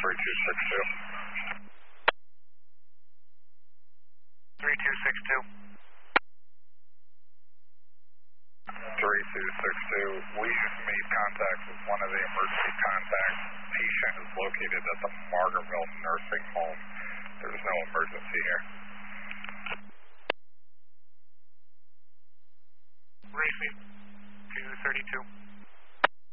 3262. 3262. 3262, we just made contact with one of the emergency contacts. Patient is located at the Margaretville Nursing Home. There's no emergency here. Racing 232.